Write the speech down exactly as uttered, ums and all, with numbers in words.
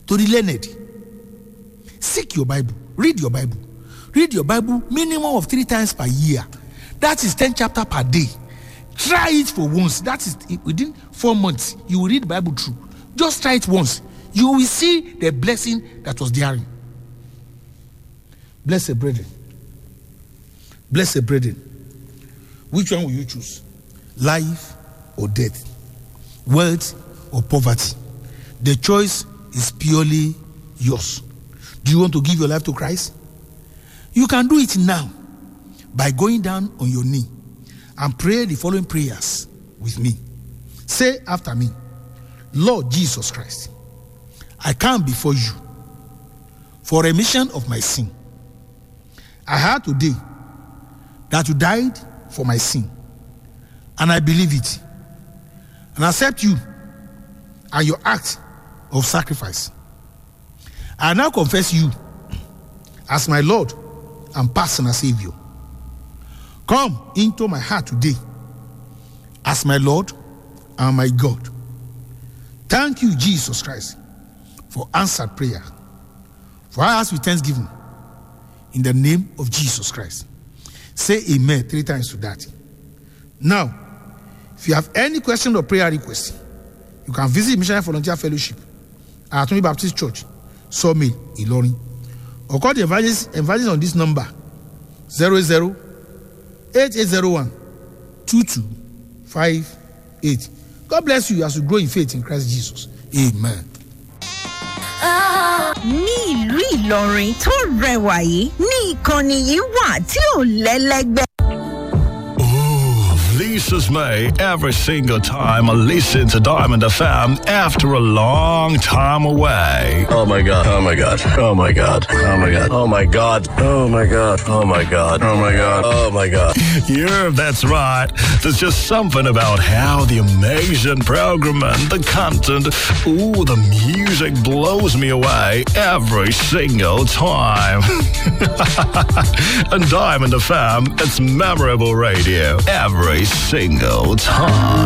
to the learned. Seek your Bible. Read your Bible. Read your Bible minimum of three times per year. That is ten chapters per day. Try it for once. That is within four months. You will read the Bible through. Just try it once. You will see the blessing that was therein. Blessed brethren. Blessed brethren. Which one will you choose? Life or death? Wealth or poverty? The choice is purely yours. Do you want to give your life to Christ? You can do it now by going down on your knee and pray the following prayers with me. Say after me, Lord Jesus Christ, I come before you for remission of my sin. I heard today that you died for my sin, and I believe it, and accept you and your act of sacrifice. I now confess you as my Lord and personal Savior. Come into my heart today as my Lord and my God. Thank you, Jesus Christ, for answered prayer. For I ask with thanksgiving in the name of Jesus Christ. Say amen three times to that. Now, if you have any question or prayer request, you can visit Missionary Volunteer Fellowship at Atomi Baptist Church, Sawmill, Ilorin, or call the evangelist, evangelist on this number zero zero eight eight zero one two two five eight. God bless you as you grow in faith in Christ Jesus. Amen. Ní ìlú Ìlọrin tó rẹwà yìí ní ìkànnì yìí wà tí ò lẹ́lẹ́gbẹ́. Lisa's May every single time I listen to Diamond F M after a long time away. Oh my God. Oh my God. Oh my God. Oh my God. Oh my God. Oh my God. Oh my God. Oh my God. Oh my God. Yeah, that's right. There's just something about how the amazing program and the content, ooh, the music blows me away every single time. And Diamond F M, it's memorable radio every single time.